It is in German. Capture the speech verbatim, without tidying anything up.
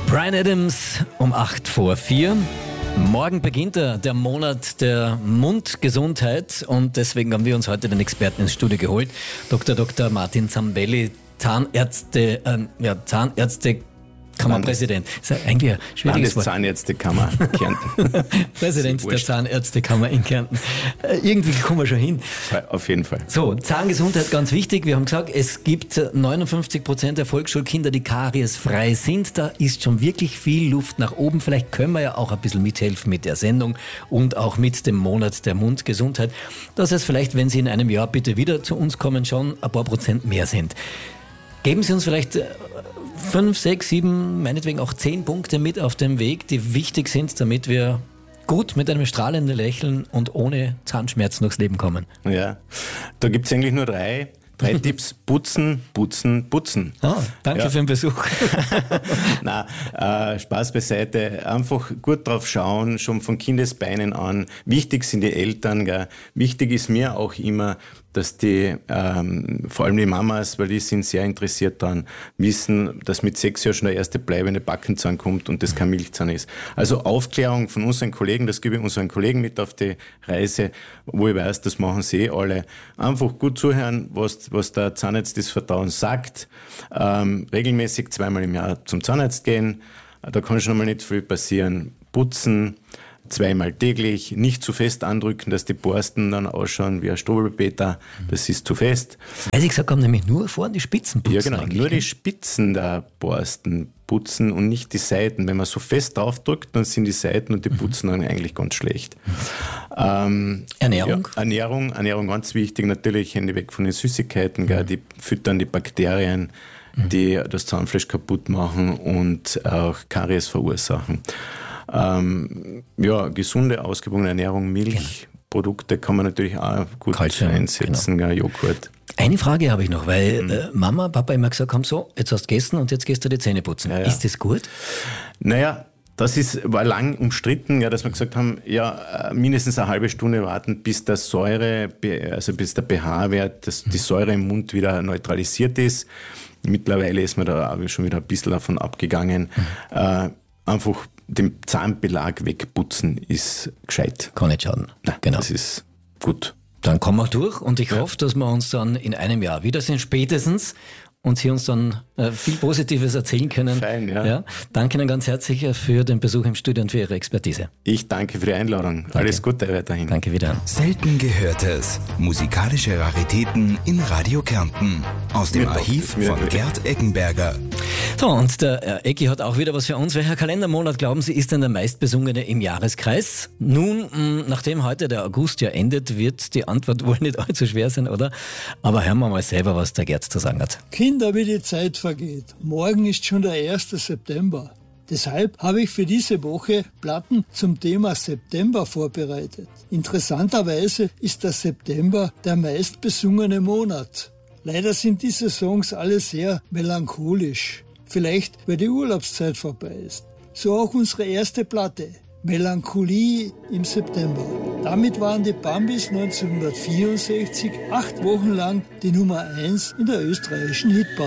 Bryan Adams um acht vor vier. Morgen beginnt er, der Monat der Mundgesundheit, und deswegen haben wir uns heute den Experten ins Studio geholt. Doktor Doktor Martin Zambelli, Zahnärzte, äh, ja, Zahnärzte Kammerpräsident. Das ist eigentlich ein schwieriges Wort. Landeszahnärztekammer Kärnten. Präsident der Zahnärztekammer in Kärnten. Äh, irgendwie kommen wir schon hin. Auf jeden Fall. So, Zahngesundheit ganz wichtig. Wir haben gesagt, es gibt neunundfünfzig Prozent der Volksschulkinder, die kariesfrei sind. Da ist schon wirklich viel Luft nach oben. Vielleicht können wir ja auch ein bisschen mithelfen mit der Sendung und auch mit dem Monat der Mundgesundheit, dass es vielleicht, wenn Sie in einem Jahr bitte wieder zu uns kommen, schon ein paar Prozent mehr sind. Geben Sie uns vielleicht fünf, sechs, sieben, meinetwegen auch zehn Punkte mit auf dem Weg, die wichtig sind, damit wir gut mit einem strahlenden Lächeln und ohne Zahnschmerzen durchs Leben kommen. Ja, da gibt es eigentlich nur drei. Drei Tipps: Putzen, putzen, putzen. Ah, danke ja. für den Besuch. Nein, äh, Spaß beiseite. Einfach gut drauf schauen, schon von Kindesbeinen an. Wichtig sind die Eltern. Gell. Wichtig ist mir auch immer, dass die, ähm, vor allem die Mamas, weil die sind sehr interessiert daran, wissen, dass mit sechs Jahren schon der erste bleibende Backenzahn kommt und das kein Milchzahn ist. Also Aufklärung von unseren Kollegen, das gebe ich unseren Kollegen mit auf die Reise, wo ich weiß, das machen sie eh alle. Einfach gut zuhören, was, was der Zahnarzt des Vertrauens sagt. Ähm, regelmäßig zweimal im Jahr zum Zahnarzt gehen. Da kann schon mal nicht viel passieren. Putzen. Zweimal täglich, nicht zu fest andrücken, dass die Borsten dann ausschauen wie ein Strobelpeter. Das ist zu fest. Weil Sie gesagt haben, nämlich nur vorne die Spitzen putzen. Ja, genau. Nur die Spitzen der Borsten putzen und nicht die Seiten. Wenn man so fest draufdrückt, dann sind die Seiten und die Putzen dann eigentlich ganz schlecht. Mhm. Ähm, Ernährung? Ja, Ernährung, Ernährung ganz wichtig. Natürlich Hände weg von den Süßigkeiten, mhm. gell, die füttern die Bakterien, mhm. die das Zahnfleisch kaputt machen und auch Karies verursachen. Ähm, ja, gesunde, ausgewogene Ernährung, Milchprodukte kann man natürlich auch gut Kalzium, einsetzen, genau. Joghurt. Eine Frage habe ich noch, weil mhm. äh, Mama, Papa immer gesagt haben, so, jetzt hast du gegessen und jetzt gehst du die Zähne putzen. Ja, ja. Ist das gut? Naja, das ist, war lang umstritten, ja, dass wir gesagt haben, ja, mindestens eine halbe Stunde warten, bis der Säure, also bis der pH-Wert, dass die Säure im Mund wieder neutralisiert ist. Mittlerweile ist man da auch schon wieder ein bisschen davon abgegangen. Mhm. Äh, einfach den Zahnbelag wegputzen ist gescheit. Kann nicht schaden. Nein, genau. Das ist gut. Dann kommen wir durch und ich ja. hoffe, dass wir uns dann in einem Jahr wiedersehen, spätestens, und Sie uns dann äh, viel Positives erzählen können. Fein, ja. ja. Danke Ihnen ganz herzlich für den Besuch im Studio und für Ihre Expertise. Ich danke für die Einladung. Danke. Alles Gute weiterhin. Danke wieder. Selten Gehörtes. Musikalische Raritäten in Radio Kärnten. Aus dem mir Archiv doch, von Gerd Eckenberger. So, und der Ecki hat auch wieder was für uns. Welcher Kalendermonat, glauben Sie, ist denn der meistbesungene im Jahreskreis? Nun, mh, nachdem heute der August ja endet, wird die Antwort wohl nicht allzu schwer sein, oder? Aber hören wir mal selber, was der Gerd zu sagen hat. Kinder, wie die Zeit vergeht. Morgen ist schon der erste September. Deshalb habe ich für diese Woche Platten zum Thema September vorbereitet. Interessanterweise ist der September der meistbesungene Monat. Leider sind diese Songs alle sehr melancholisch. Vielleicht, weil die Urlaubszeit vorbei ist. So auch unsere erste Platte, Melancholie im September. Damit waren die Bambis neunzehnhundertvierundsechzig acht Wochen lang die Nummer eins in der österreichischen Hitparade.